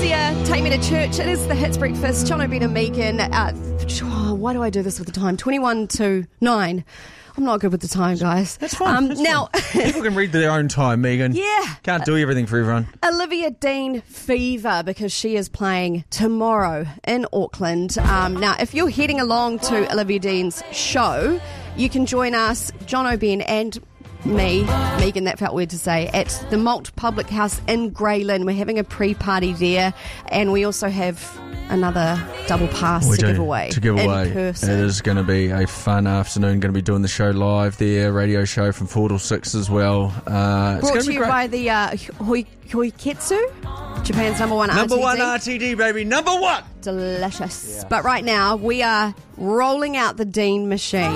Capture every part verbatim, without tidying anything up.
Sia, Take Me to Church. It is the Hits Breakfast. John O'Brien and Megan. Uh, oh, why do I do this with the time? twenty-one to nine. I'm not good with the time, guys. That's fine. Um, That's now, fine. People can read their own time, Megan. Yeah. Can't do everything for everyone. Olivia Dean fever, because she is playing tomorrow in Auckland. Um, now, if you're heading along to Olivia Dean's show, you can join us, John O'Brien and me, Megan, that felt weird to say, at the Malt Public House in Grey Lynn. We're having a pre-party there, and we also have another double pass We to do, give away. To give in away. person. It is going to be a fun afternoon. Going to be doing the show live there, radio show from four till six as well. Uh, it's Brought going to be you great. by the uh, Hoi- Hoiketsu, Japan's number one Number R T D. one R T D, baby. Number one. Delicious. Yeah. But right now, we are rolling out the Dean machine.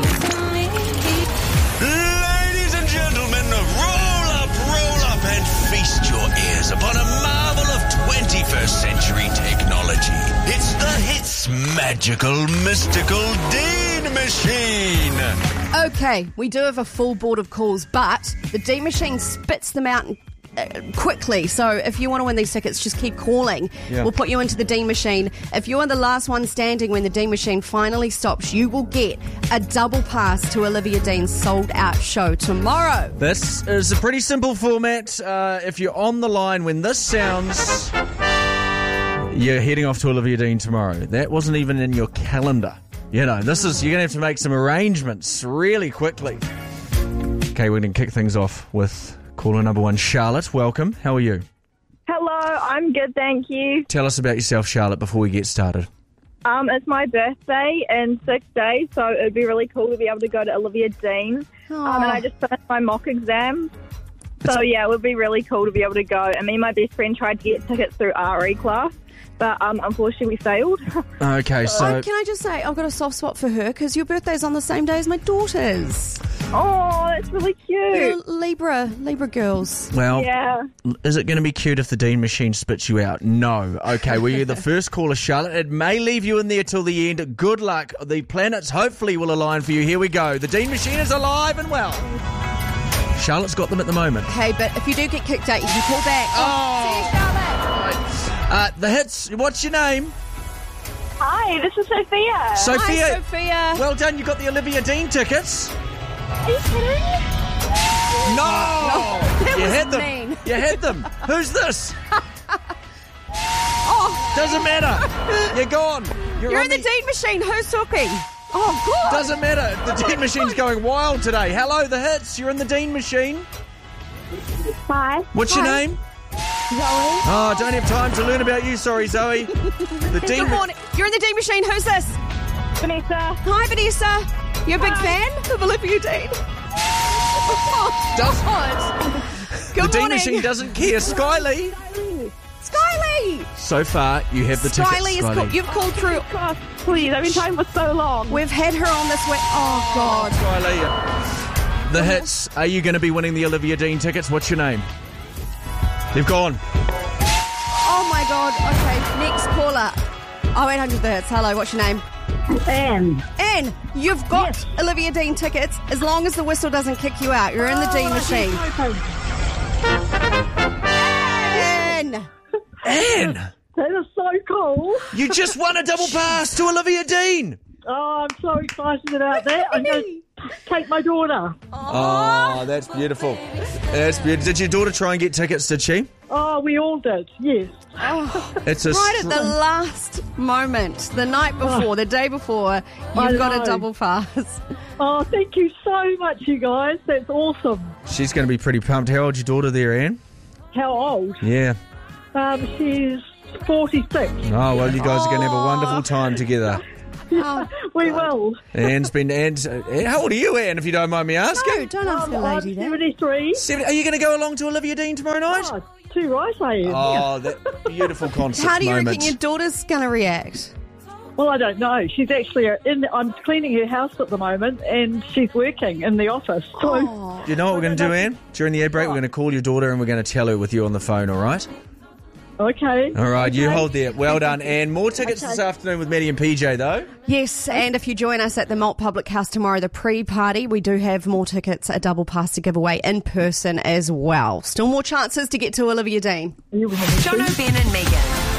Ladies and gentlemen, roll up, roll up and feast your ears upon a marvel of twenty-first century technology. It's the Hits magical, mystical Dean machine. Okay, we do have a full board of calls, but the Dean machine spits them out uh, quickly. So if you want to win these tickets, just keep calling. Yeah. We'll put you into the Dean machine. If you're the last one standing when the Dean machine finally stops, you will get a double pass to Olivia Dean's sold-out show tomorrow. This is a pretty simple format. Uh, if you're on the line when this sounds, you're heading off to Olivia Dean tomorrow. That wasn't even in your calendar. You know, this is, you're going to have to make some arrangements really quickly. Okay, we're going to kick things off with caller number one, Charlotte. Welcome. How are you? Hello, I'm good, thank you. Tell us about yourself, Charlotte, before we get started. Um, it's my birthday in six days, so it'd be really cool to be able to go to Olivia Dean. Um, and I just finished my mock exam. So, yeah, it would be really cool to be able to go. And me and my best friend tried to get tickets through R E class, but um, unfortunately we failed. Okay, so... Oh, can I just say, I've got a soft spot for her because your birthday's on the same day as my daughter's. Oh, that's really You're cute. Libra, Libra girls. Well, Yeah. is it going to be cute if the Dean machine spits you out? No. Okay, well, you're the first caller, Charlotte. It may leave you in there till the end. Good luck. The planets hopefully will align for you. Here we go. The Dean machine is alive and well. Charlotte's got them at the moment. Okay, but if you do get kicked out, you can call back. Oh. See you, Charlotte. Uh, the hits. What's your name? Hi, this is Sophia. Sophia. Hi, Sophia. Well done. You got the Olivia Dean tickets. Are you kidding? No. that you was had them. mean. You had them. Who's this? Oh, Doesn't matter. You're gone. You're, you're on in the Dean machine. Who's talking? Oh, God. Doesn't matter. The Dean machine's going wild today. Hello, the hits. You're in the Dean machine. Hi. What's Hi. your name? Zoe. Oh, I don't have time to learn about you. Sorry, Zoe. The Dean. Good morning. You're in the Dean machine. Who's this? Vanessa. Hi, Vanessa. You're a big fan of Olivia Dean? Oh, Does- God. The Good Dean morning. machine doesn't care. Skyly. Skyley. So far, you have the tickets. Skyley is called. You've called through. God, please, I've been trying for so long. We've had her on this way. Oh, God. Skyly. The hits. Are you going to be winning the Olivia Dean tickets? What's your name? They've gone. Oh, my God. Okay, next caller. Oh, eight hundred the hits. Hello, what's your name? Anne. Anne, you've got Olivia Dean tickets as long as the whistle doesn't kick you out. You're in the Dean machine. Anne! Anne, That is so cool. you just won a double pass to Olivia Dean. Oh, I'm so excited about that. I'm going to take my daughter. Oh, that's beautiful. That's beautiful. Did your daughter try and get tickets, did she? Oh, we all did, yes. It's a Right at str- the last moment, the night before, the day before, I you've got a know. double pass. Oh, thank you so much, you guys. That's awesome. She's going to be pretty pumped. How old's your daughter there, Anne? How old? Yeah. Um, she's forty-six. Oh, well, you guys are going to have a wonderful time together. Oh, We will. Anne's been... Anne's, uh, how old are you, Anne, if you don't mind me asking? no, don't ask a I'm lady that. seventy-three. Seven, are you going to go along to Olivia Dean tomorrow night? Oh, too right I am. Oh, that beautiful concert How do you moment. reckon your daughter's going to react? Well, I don't know. She's actually in. I'm cleaning her house at the moment, and she's working in the office. So, Oh. You know what we're going to do, Anne? During the ad break, we're going to call your daughter and we're going to tell her with you on the phone, all right? okay. All right, you Okay. hold there. Well done, Anne. More tickets Okay. this afternoon with Maddie and P J, though. Yes, and if you join us at the Malt Public House tomorrow, the pre-party, we do have more tickets, a double pass to give away in person as well. Still more chances to get to Olivia Dean. You will have John O'Brien and Megan.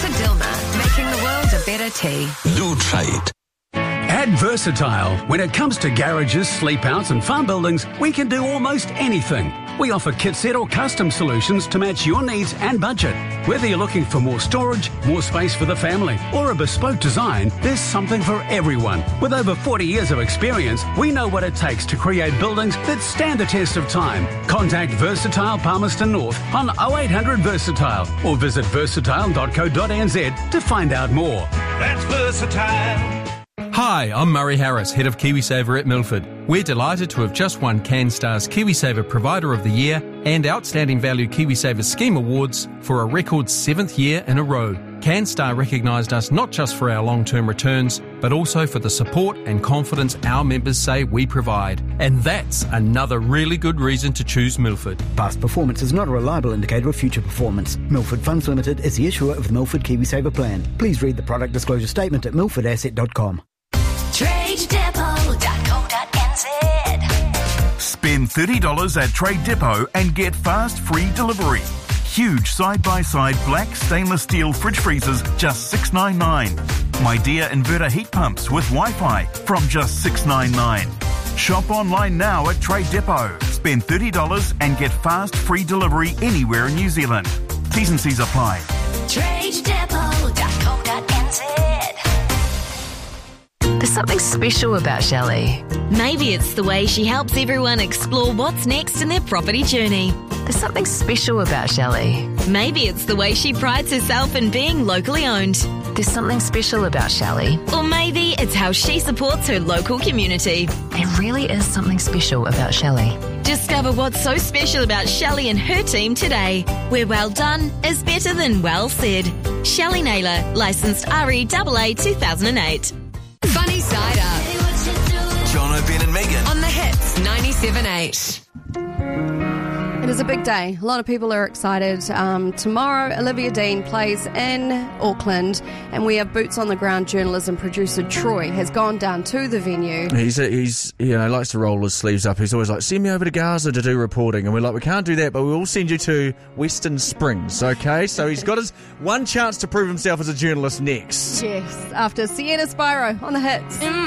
to Dilmah, making the world a better tea. Do try it. At Versatile, when it comes to garages, sleep outs and farm buildings, we can do almost anything. We offer kit set or custom solutions to match your needs and budget. Whether you're looking for more storage, more space for the family, or a bespoke design, there's something for everyone. With over forty years of experience, we know what it takes to create buildings that stand the test of time. Contact Versatile Palmerston North on oh eight hundred Versatile or visit versatile dot co dot n z to find out more. That's Versatile. Hi, I'm Murray Harris, Head of KiwiSaver at Milford. We're delighted to have just won CanStar's KiwiSaver Provider of the Year and Outstanding Value KiwiSaver Scheme Awards for a record seventh year in a row. CanStar recognised us not just for our long-term returns, but also for the support and confidence our members say we provide. And that's another really good reason to choose Milford. Past performance is not a reliable indicator of future performance. Milford Funds Limited is the issuer of the Milford KiwiSaver plan. Please read the product disclosure statement at milford asset dot com. trade depot dot co dot n z. Spend thirty dollars at Trade Depot and get fast free delivery. Huge side-by-side black stainless steel fridge freezers, just six dollars ninety-nine. My Dear inverter heat pumps with Wi-Fi from just six dollars ninety-nine. Shop online now at Trade Depot. Spend thirty dollars and get fast free delivery anywhere in New Zealand. T's and C's apply. trade depot dot co dot n z. There's something special about Shelley. Maybe it's the way she helps everyone explore what's next in their property journey. There's something special about Shelley. Maybe it's the way she prides herself in being locally owned. There's something special about Shelley. Or maybe it's how she supports her local community. There really is something special about Shelley. Discover what's so special about Shelley and her team today, where well done is better than well said. Shelley Naylor, licensed R E A A two thousand eight. Funny Side Up. John O'Ben and Megan. On the Hits ninety-seven point eight. It is a big day. A lot of people are excited. Um, tomorrow, Olivia Dean plays in Auckland, and we have boots on the ground journalism producer Troy has gone down to the venue. He's he's you know likes to roll his sleeves up. He's always like, send me over to Gaza to do reporting, and we're like, we can't do that, but we will send you to Western Springs. Okay, so he's got his one chance to prove himself as a journalist next. Yes, after Sienna Spyro on the Hits.